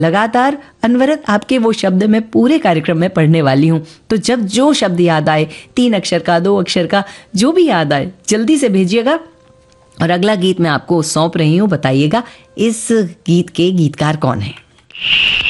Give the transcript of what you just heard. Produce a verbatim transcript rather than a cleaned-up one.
लगातार अनवरत आपके वो शब्द मैं पूरे कार्यक्रम में पढ़ने वाली हूँ। तो जब जो शब्द याद आए, तीन अक्षर का, दो अक्षर का, जो भी याद आए, जल्दी से भेजिएगा। और अगला गीत मैं आपको सौंप रही हूँ, बताइएगा इस गीत के गीतकार कौन है।